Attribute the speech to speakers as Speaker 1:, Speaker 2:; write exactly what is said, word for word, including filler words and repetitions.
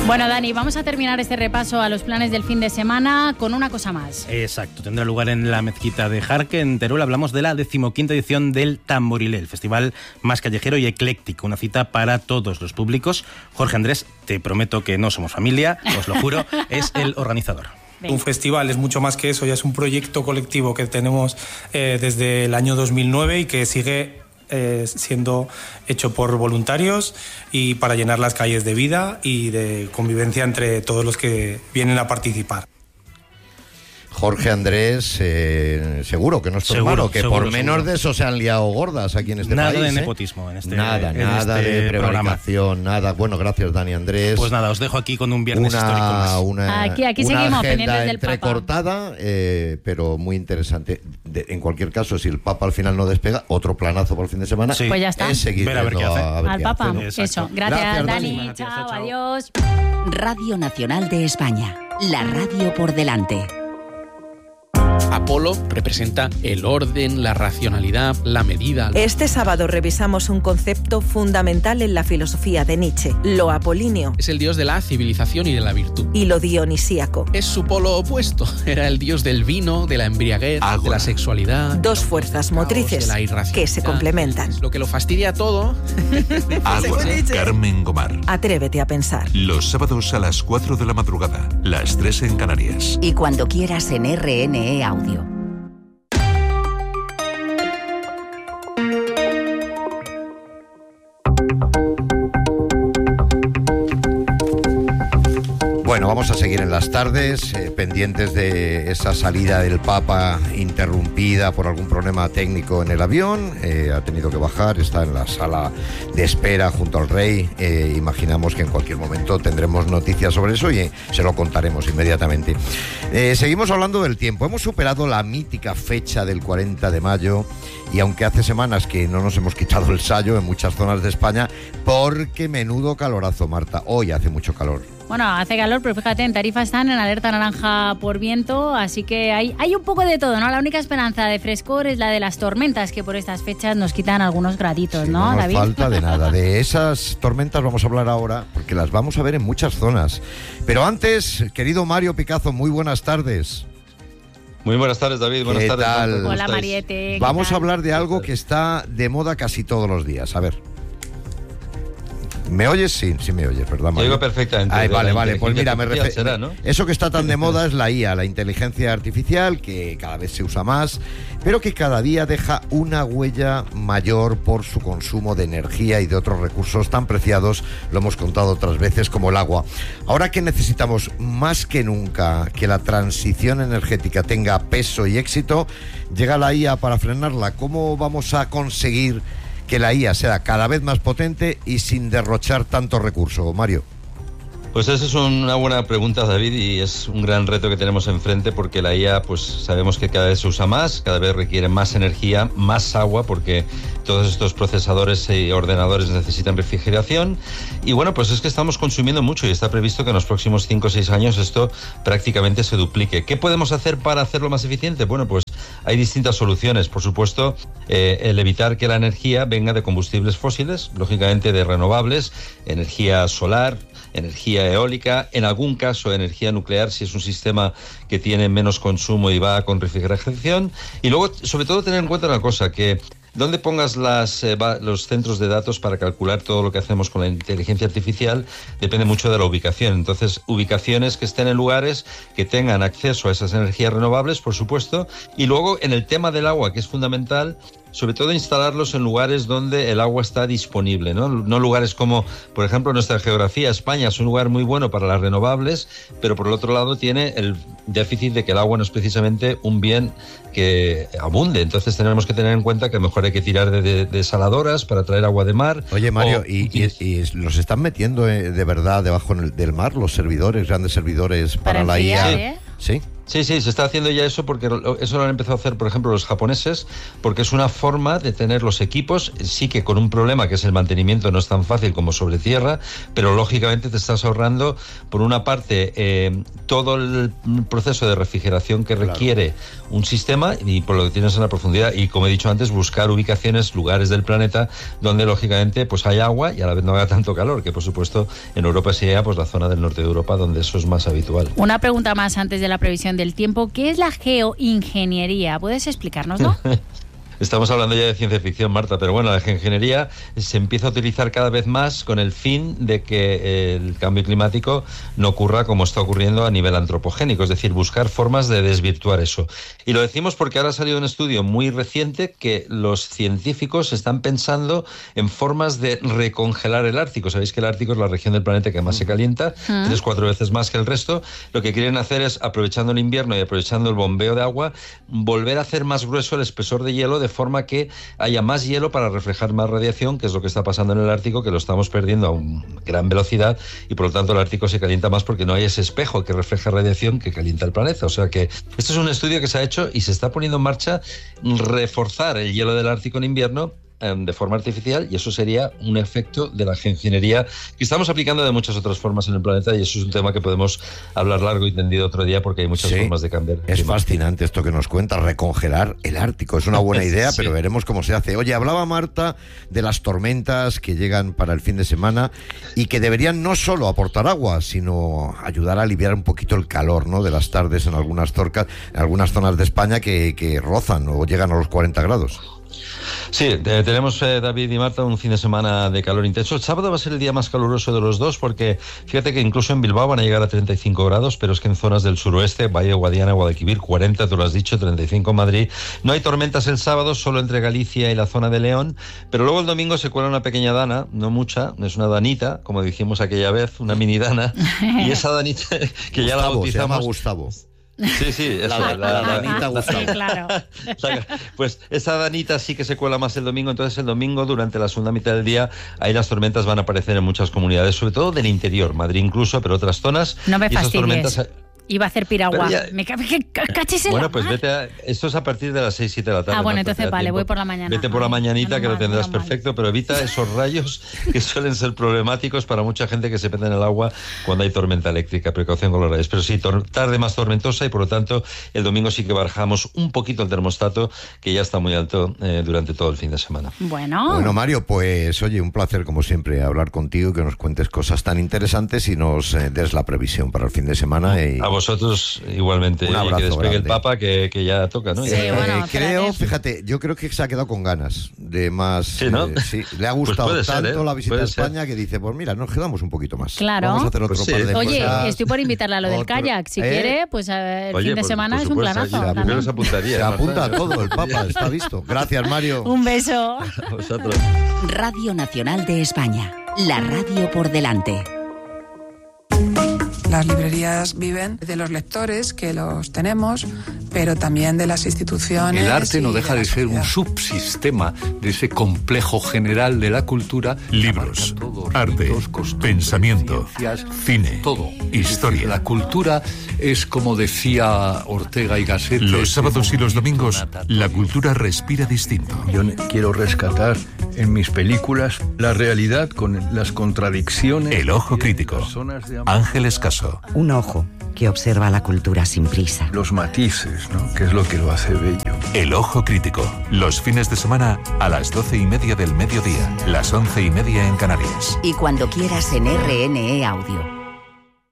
Speaker 1: Bueno, Dani, vamos a terminar este repaso a los planes del fin de semana con una cosa más.
Speaker 2: Exacto, tendrá lugar en la mezquita de Jarque, en Teruel. Hablamos de la decimoquinta edición del Tamborilé, el festival más callejero y ecléctico, una cita para todos los públicos. Jorge Andrés, te prometo que no somos familia, os lo juro, es el organizador.
Speaker 3: Venga. Un festival es mucho más que eso, ya es un proyecto colectivo que tenemos eh, desde el año dos mil nueve y que sigue eh, siendo hecho por voluntarios y para llenar las calles de vida y de convivencia entre todos los que vienen a participar.
Speaker 4: Jorge Andrés, eh, seguro que no es tu
Speaker 2: seguro,
Speaker 4: hermano, que
Speaker 2: seguro,
Speaker 4: por menos
Speaker 2: seguro.
Speaker 4: de eso se han liado gordas aquí en este
Speaker 2: nada
Speaker 4: país.
Speaker 2: Nada de
Speaker 4: ¿eh?
Speaker 2: nepotismo en este
Speaker 4: Nada,
Speaker 2: en
Speaker 4: nada
Speaker 2: este
Speaker 4: de prevaricación, nada. Bueno, gracias, Dani Andrés.
Speaker 2: Pues nada, os dejo aquí con un viernes
Speaker 4: una,
Speaker 2: histórico más.
Speaker 4: Una,
Speaker 1: aquí aquí
Speaker 4: una
Speaker 1: seguimos
Speaker 4: agenda
Speaker 1: pendientes del
Speaker 4: entrecortada, eh, pero muy interesante. De, en cualquier caso, si el Papa al final no despega, otro planazo por el fin de semana.
Speaker 1: Sí. Pues ya está.
Speaker 4: Es seguir
Speaker 2: Ver a ver qué hace.
Speaker 4: a, a ver
Speaker 1: Al
Speaker 4: qué
Speaker 1: Papa,
Speaker 4: hace.
Speaker 1: eso. Gracias,
Speaker 4: Gracias,
Speaker 1: Dani.
Speaker 4: Dani.
Speaker 1: Chao,
Speaker 2: Gracias, chao.
Speaker 1: adiós.
Speaker 5: Radio Nacional de España, la radio por delante.
Speaker 6: Apolo representa el orden, la racionalidad, la medida.
Speaker 7: Este sábado revisamos un concepto fundamental en la filosofía de Nietzsche, lo apolíneo.
Speaker 6: Es el dios de la civilización y de la virtud.
Speaker 7: Y lo dionisíaco.
Speaker 6: Es su polo opuesto. Era el dios del vino, de la embriaguez, Agua. de la sexualidad.
Speaker 7: Dos fuerzas motrices
Speaker 6: caos,
Speaker 7: que se complementan.
Speaker 6: Lo que lo fastidia todo.
Speaker 8: Agua, Carmen Gomar.
Speaker 7: Atrévete a pensar.
Speaker 8: Los sábados a las cuatro de la madrugada, las tres en Canarias.
Speaker 5: Y cuando quieras en R N E Audio.
Speaker 4: Bueno, vamos a seguir en las tardes, eh, pendientes de esa salida del Papa interrumpida por algún problema técnico en el avión. Eh, ha tenido que bajar, está en la sala de espera junto al rey. Eh, imaginamos que en cualquier momento tendremos noticias sobre eso y eh, se lo contaremos inmediatamente. Eh, seguimos hablando del tiempo. Hemos superado la mítica fecha del cuarenta de mayo y aunque hace semanas que no nos hemos quitado el sayo en muchas zonas de España, porque menudo calorazo, Marta. Hoy hace mucho calor.
Speaker 1: Bueno, hace calor, pero fíjate, en Tarifa están en alerta naranja por viento, así que hay, hay un poco de todo, ¿no? La única esperanza de frescor es la de las tormentas, que por estas fechas nos quitan algunos graditos,
Speaker 4: sí,
Speaker 1: ¿no,
Speaker 4: no nos
Speaker 1: David?
Speaker 4: falta de nada. De esas tormentas vamos a hablar ahora, porque las vamos a ver en muchas zonas. Pero antes, querido Mario Picazo, muy buenas tardes.
Speaker 9: Muy buenas tardes, David. Buenas
Speaker 4: ¿Qué
Speaker 9: tardes.
Speaker 4: tal?
Speaker 1: Hola, Mariette.
Speaker 4: Vamos
Speaker 1: tal?
Speaker 4: a hablar de algo que está de moda casi todos los días. A ver. ¿Me oyes? Sí, sí me oyes, ¿verdad, Mario?
Speaker 9: Te oigo perfectamente.
Speaker 4: Ay, vale, vale. Pues mira, me refiero...
Speaker 9: será, ¿no?
Speaker 4: Eso que está tan de moda es la I A, la inteligencia artificial, que cada vez se usa más, pero que cada día deja una huella mayor por su consumo de energía y de otros recursos tan preciados, lo hemos contado otras veces, como el agua. Ahora que necesitamos más que nunca que la transición energética tenga peso y éxito, llega la I A para frenarla. ¿Cómo vamos a conseguir que la I A sea cada vez más potente y sin derrochar tanto recurso, Mario?
Speaker 9: Pues esa es una buena pregunta, David, y es un gran reto que tenemos enfrente, porque la I A, pues sabemos que cada vez se usa más, cada vez requiere más energía, más agua, porque todos estos procesadores y ordenadores necesitan refrigeración. Y bueno, pues es que estamos consumiendo mucho y está previsto que en los próximos cinco o seis años esto prácticamente se duplique. ¿Qué podemos hacer para hacerlo más eficiente? Bueno, pues hay distintas soluciones. Por supuesto, eh, el evitar que la energía venga de combustibles fósiles, lógicamente de renovables, energía solar, energía eólica, en algún caso energía nuclear si es un sistema que tiene menos consumo y va con refrigeración. Y luego, sobre todo, tener en cuenta una cosa, que donde pongas las, eh, va, los centros de datos para calcular todo lo que hacemos con la inteligencia artificial depende mucho de la ubicación. Entonces, ubicaciones que estén en lugares que tengan acceso a esas energías renovables, por supuesto. Y luego, en el tema del agua, que es fundamental, sobre todo instalarlos en lugares donde el agua está disponible, ¿no? No lugares como, por ejemplo, nuestra geografía. España es un lugar muy bueno para las renovables, pero por el otro lado tiene el déficit de que el agua no es precisamente un bien que abunde. Entonces tenemos que tener en cuenta que a lo mejor hay que tirar de, de, de desaladoras para traer agua de mar.
Speaker 4: Oye, Mario,
Speaker 9: o,
Speaker 4: y, y, y los están metiendo de verdad debajo del mar los servidores, grandes servidores para, para la I A.
Speaker 1: ¿eh?
Speaker 4: Sí.
Speaker 9: Sí, sí, se está haciendo ya eso porque eso lo han empezado a hacer, por ejemplo, los japoneses, porque es una forma de tener los equipos, sí que con un problema que es el mantenimiento no es tan fácil como sobre tierra, pero lógicamente te estás ahorrando, por una parte, eh, todo el proceso de refrigeración que requiere claro. un sistema y por lo que tienes en la profundidad y, como he dicho antes, buscar ubicaciones, lugares del planeta donde lógicamente pues hay agua y a la vez no haga tanto calor, que por supuesto en Europa sería pues la zona del norte de Europa donde eso es más habitual.
Speaker 1: Una pregunta más antes de la previsión del tiempo. ¿Qué es la geoingeniería? ¿Puedes explicárnoslo?
Speaker 9: Estamos hablando ya de ciencia ficción, Marta, pero bueno, la geoingeniería se empieza a utilizar cada vez más con el fin de que el cambio climático no ocurra como está ocurriendo a nivel antropogénico, es decir, buscar formas de desvirtuar eso. Y lo decimos porque ahora ha salido un estudio muy reciente que los científicos están pensando en formas de recongelar el Ártico. Sabéis que el Ártico es la región del planeta que más se calienta, ¿Ah? tres, cuatro veces más que el resto. Lo que quieren hacer es, aprovechando el invierno y aprovechando el bombeo de agua, volver a hacer más grueso el espesor de hielo de forma que haya más hielo para reflejar más radiación, que es lo que está pasando en el Ártico, que lo estamos perdiendo a una gran velocidad y por lo tanto el Ártico se calienta más porque no hay ese espejo que refleja radiación que calienta el planeta. O sea que esto es un estudio que se ha hecho y se está poniendo en marcha reforzar el hielo del Ártico en invierno de forma artificial, y eso sería un efecto de la geoingeniería que estamos aplicando de muchas otras formas en el planeta, y eso es un tema que podemos hablar largo y tendido otro día porque hay muchas sí, formas de cambiar.
Speaker 4: Es fascinante esto que nos cuenta, recongelar el Ártico. Es una buena idea, sí. pero veremos cómo se hace. Oye, hablaba Marta de las tormentas que llegan para el fin de semana y que deberían no solo aportar agua, sino ayudar a aliviar un poquito el calor, ¿no?, de las tardes en algunas zorcas, en algunas zonas de España que, que rozan o llegan a los cuarenta grados.
Speaker 9: Sí, eh, tenemos, eh, David y Marta, un fin de semana de calor intenso. El sábado va a ser el día más caluroso de los dos porque fíjate que incluso en Bilbao van a llegar a treinta y cinco grados, pero es que en zonas del suroeste, Valle, Guadiana, Guadalquivir, cuarenta, tú lo has dicho, treinta y cinco en Madrid. No hay tormentas el sábado, solo entre Galicia y la zona de León, pero luego el domingo se cuela una pequeña dana, no mucha, es una danita, como dijimos aquella vez, una mini dana, y esa danita que ya
Speaker 4: Gustavo,
Speaker 9: la bautizamos...
Speaker 4: se llama Gustavo.
Speaker 9: Sí, sí, eso,
Speaker 4: la, la, la, la danita Gustavo.
Speaker 1: Sí, claro.
Speaker 9: Pues esa danita sí que se cuela más el domingo, entonces el domingo durante la segunda mitad del día ahí las tormentas van a aparecer en muchas comunidades, sobre todo del interior, Madrid incluso, pero otras zonas.
Speaker 1: No me
Speaker 9: y esas
Speaker 1: fastidies.
Speaker 9: Tormentas...
Speaker 1: Iba a hacer piragua.
Speaker 9: Ya...
Speaker 1: Me caches en
Speaker 9: Bueno,
Speaker 1: la
Speaker 9: pues
Speaker 1: mar.
Speaker 9: vete a... Esto es a partir de las seis, siete de la tarde.
Speaker 1: Ah, bueno,
Speaker 9: ¿no?
Speaker 1: entonces vale, voy por la mañana.
Speaker 9: Vete por la mañanita, Ay, que mal, lo tendrás perfecto, pero evita esos rayos que suelen ser problemáticos para mucha gente que se mete en el agua cuando hay tormenta eléctrica. Precaución con los rayos. Pero sí, tor- tarde más tormentosa y por lo tanto el domingo sí que bajamos un poquito el termostato, que ya está muy alto eh, durante todo el fin de semana.
Speaker 1: Bueno.
Speaker 4: Bueno, Mario, pues oye, un placer como siempre hablar contigo, que nos cuentes cosas tan interesantes y nos eh, des la previsión para el fin de semana. Y...
Speaker 9: A vosotros igualmente,
Speaker 4: un abrazo
Speaker 9: y que despegue
Speaker 4: grande.
Speaker 9: el Papa, que, que ya toca, ¿no?
Speaker 1: Sí,
Speaker 9: Ya.
Speaker 1: bueno,
Speaker 4: eh, creo, fíjate, yo creo que se ha quedado con ganas de más.
Speaker 9: Sí, ¿no?
Speaker 4: Eh, sí, le ha gustado
Speaker 9: Pues puede
Speaker 4: tanto
Speaker 9: ser, ¿eh?
Speaker 4: la visita
Speaker 9: Puede
Speaker 4: a España
Speaker 9: ser.
Speaker 4: que dice, pues mira, nos quedamos un poquito más.
Speaker 1: Claro.
Speaker 4: Vamos a hacer otro
Speaker 9: Pues sí.
Speaker 4: par de
Speaker 1: Oye,
Speaker 4: cosas.
Speaker 1: estoy por invitarla a lo del
Speaker 4: Otro-
Speaker 1: kayak. Si
Speaker 4: ¿Eh?
Speaker 1: quiere, pues eh, el
Speaker 9: Oye,
Speaker 1: fin de
Speaker 9: por-
Speaker 1: semana
Speaker 9: por
Speaker 1: es un
Speaker 9: supuesto,
Speaker 1: planazo.
Speaker 9: yo
Speaker 1: también.
Speaker 9: primero se apuntaría.
Speaker 4: Se
Speaker 9: Marta.
Speaker 4: apunta a todo el Papa, está visto. Gracias, Mario.
Speaker 1: Un beso.
Speaker 9: A vosotros.
Speaker 5: Radio Nacional de España. La radio por delante.
Speaker 10: Las librerías viven de los lectores, que los tenemos, pero también de las instituciones.
Speaker 11: El arte no
Speaker 10: y
Speaker 11: deja
Speaker 10: de,
Speaker 11: de
Speaker 10: la
Speaker 11: ser un
Speaker 10: sociedad.
Speaker 11: subsistema de ese complejo general de la cultura.
Speaker 12: Libros,
Speaker 11: Todos,
Speaker 12: arte,
Speaker 11: mitos, costumbres,
Speaker 12: pensamiento,
Speaker 11: ciencias,
Speaker 12: cine,
Speaker 11: todo.
Speaker 12: historia.
Speaker 11: La cultura es, como decía Ortega y Gasset,
Speaker 12: Los sábados y los domingos, la cultura respira distinto.
Speaker 13: Yo quiero rescatar en mis películas la realidad con las contradicciones.
Speaker 12: El ojo crítico. Ángeles Caso.
Speaker 14: Un ojo que observa la cultura sin prisa.
Speaker 13: Los matices, ¿no? Que es lo que lo hace bello.
Speaker 12: El ojo crítico. Los fines de semana a las doce y media del mediodía, las once y media en Canarias.
Speaker 5: Y cuando quieras en R N E Audio.